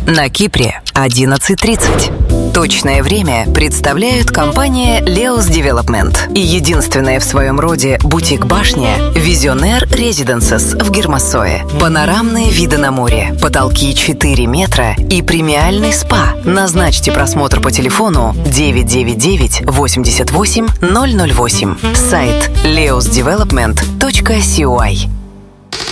На Кипре 11:30. Точное время представляют компания Leos Development и единственная в своем роде бутик-башня Visionaire Residences в Гермассое. Панорамные виды на море, потолки 4 метра и премиальный спа. Назначьте просмотр по телефону 999 88 008. Сайт leosdevelopment.coy.